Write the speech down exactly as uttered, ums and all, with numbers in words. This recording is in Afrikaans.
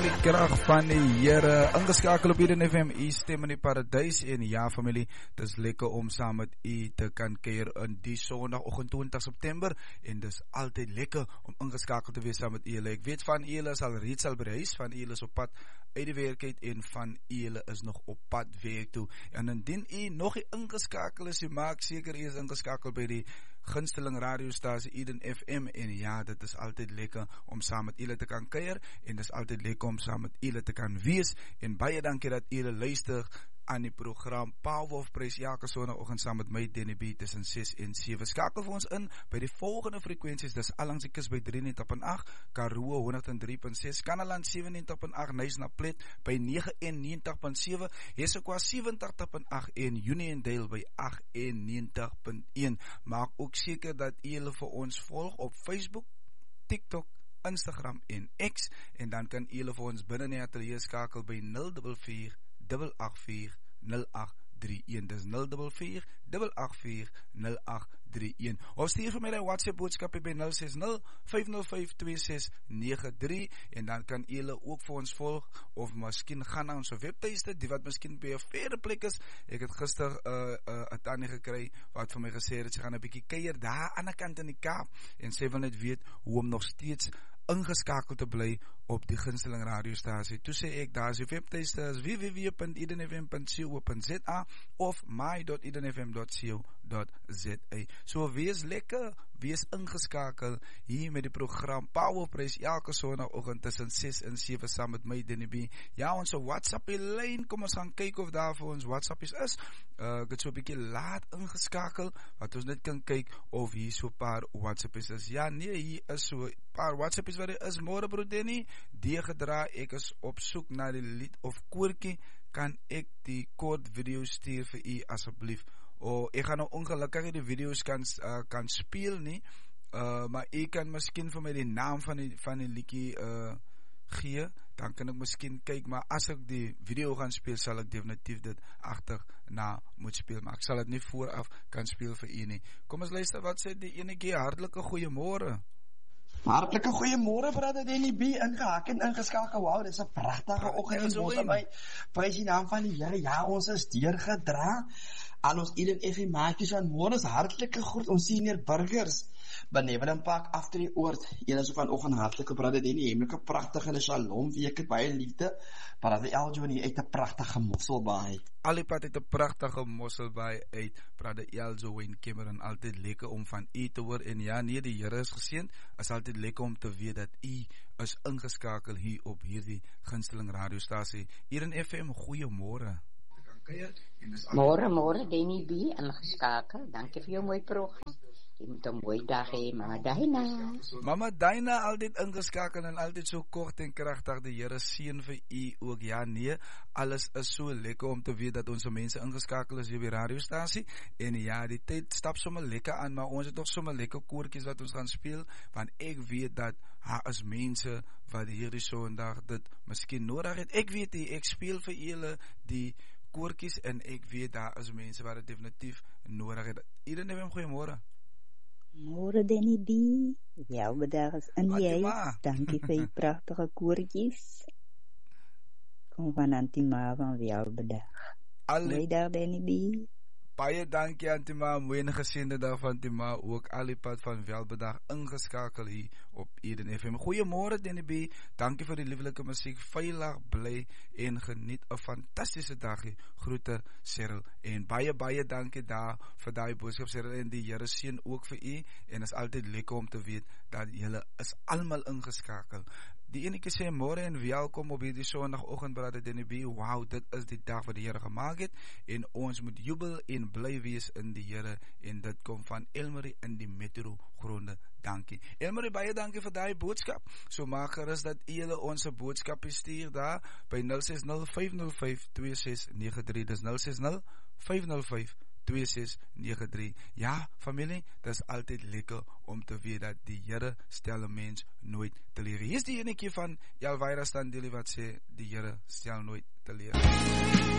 voel die krag van die Here. Ingeskakel op Eden F M, u stem in die paradys. En ja familie, dis lekker om saam met u te kan kuier in die Sondagoggend twintig September. En dis altyd lekker om ingeskakel te wees saam met u. Ek weet van u is al reeds al by die huis, van u is op pad uit die werk uit en van u is nog op pad werk toe. En indien u nog nie ingeskakel is, u maak seker u is ingeskakel by die gunsteling radiostasie Eden F M. En ja, dit is altyd lekker om saam met u te kan kuier en dit is altyd lekker om saam met u te kan wees. En baie dankie dat u luister aan die program Power of Praise elke Sondagoggend saam met my Danny B tussen ses en sewe. Skakel vir ons in by die volgende frekwensies. Dis allangs die kus by drie negentig punt agt, Karoo honderd drie punt ses, Kanaland sewe negentig punt agt, Nysna-Plet by nege en negentig punt sewe, Hesekwa sewe negentig punt agt en Uniondale by agt en negentig punt een. Maak ook seker dat julle vir ons volg op Facebook, TikTok, Instagram en X, en dan kan julle vir ons binne in die ateljee skakel by nul vier vier agt agt vier nul agt drie een. Dis nul vier vier agt agt vier nul agt drie een. Of stuur vir my 'n WhatsApp boodskap by nul ses nul vyf nul vyf twee ses nege drie, en dan kan julle ook vir ons volg of miskien gaan na ons webtuiste, die wat miskien by 'n verre plek is. Ek het gister 'n uh, 'n uh, tannie gekry wat vir my gesê het sy gaan 'n bietjie kuier daar aan die kant in die Kaap, en sy wil net weet hoe om nog steeds ingeskakel te bly op die gunsteling radiostasie. Toe sê ek, daar is die webtuiste is w w w punt eden f m punt co punt z a of my dot eden f m dot co dot z a. So wees lekker, wees ingeskakel hier met die program Power Praise elke Sondagoggend tussen ses en sewe saam met my Danny B. Ja, ons WhatsApp lyn, kom ons gaan kyk of daar vir ons WhatsAppies is. Uh, ek het so 'n bietjie laat ingeskakel, wat ons net kan kyk of hier so 'n paar WhatsAppies is. Ja, nee, hier is so 'n paar WhatsAppies wat er is. Môre broer Danny, die gedra, ek is op soek na die lied of koortjie, kan ek die kort video stuur vir u asseblief? O, ek gaan nou ongelukkig die video's kan uh, kan speel nie, uh, maar ek kan miskien vir my die naam van die van die liedjie uh, gee, dan kan ek miskien kyk, maar as ek die video gaan speel, sal ek definitief dit agterna moet speel, maar ek sal dit nie vooraf kan speel vir u nie. Kom ons luister wat sê die enetjie. Hartlike goeiemôre. Hartlike goeiemôre brother Danny B, ingehak en ingeskakel. Wow, dis 'n pragtige oggend in ons by. Prys die naam van die Here. Ja, ons is deurgedra aan ons Eden F M maatjies van môre. Is hartlike groet ons senior burgers benewend Park after die oord. Julle so vanoggend hartlike brother Danny, hemelike pragtige Shalom week het baie liefde. Brother Eljo hier uit 'n pragtige Mosselbaai. Alipad uit 'n pragtige Mosselbaai uit. Brother Eljo en Cameron, altyd lekker om van u te hoor. En ja, nee, die Here is geseënd. Is altyd lekker om te weet dat u is ingeskakel hier op hierdie gunsteling radiostasie Eden F M. Goeiemôre. Môre, môre Danny B, ingeskakel. Dankie vir jou mooi program. Jy moet 'n mooi dag hê, Mama Daina. Mama Daina, altyd ingeskakel en altyd so kort en kragtig. Die Here seën vir u ook. Ja, nee, alles is so lekker om te weet dat ons mense ingeskakel is hier by die radiostasie. En ja, die tyd stap sommer lekker aan, maar ons het nog sommer lekker koortjies wat ons gaan speel, want ek weet dat daar is mense wat hierdie Sondag dit miskien nodig het. Ek weet nie, ek speel vir julle die koortjies en ek weet daar is mense wat dit definitief nodig het. Eden F M, goeiemôre. Môre Danny B, jou bedag is in die huis. Dankie vir die pragtige koortjies. Kom van Antima van jou bedag. Mooi dag Danny B. Baie dankie Antima, mooi en geseënde dag van Antima, ook Alipad van Welbedag ingeskakel hier op Eden F M. Goeiemôre Danny B, dankie vir die lieflike musiek, veilig bly en geniet 'n fantastiese dag. Groete Cyril, en baie baie dankie daar vir daai boodskap Cyril, en die Here seën ook vir u, en is altyd lekker om te weet dat julle is almal ingeskakel. Die enetjie sê môre en welkom op hierdie Sondagoggend brother Danny B. Wow, dit is die dag wat die Here gemaak het, en ons moet jubel en bly wees in die Here, en dit kom van Elmarie in die Metro gronde. Dankie Elmarie, baie dankie vir daai boodskap. So maak gerus dat julle ons 'n boodskap stuur daar by nul ses nul vyf nul vyf twee ses nege drie. Dis nul ses nul vyf nul vyf twee ses nege drie. Ja, familie, dit is altyd lekker om te weet dat die Here stel 'n mens nooit teleur. Hier is die enetjie van Elvira Standeli wat sê die Here stel nooit teleur.